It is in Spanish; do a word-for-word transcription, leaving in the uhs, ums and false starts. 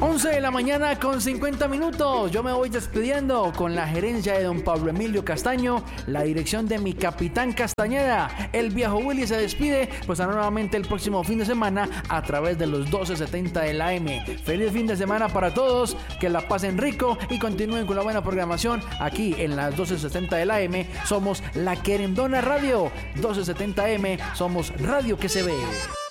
once de la mañana con cincuenta minutos. Yo me voy despidiendo con la gerencia de don Pablo Emilio Castaño, la dirección de mi capitán Castañeda. El viejo Willy se despide, pues hará nuevamente el próximo fin de semana a través de los doce setenta de la M. Feliz fin de semana para todos, que la pasen rico y continúen con la buena programación aquí en las doce setenta de la M. Somos La Querendona Radio, doce setenta M, somos Radio que se ve.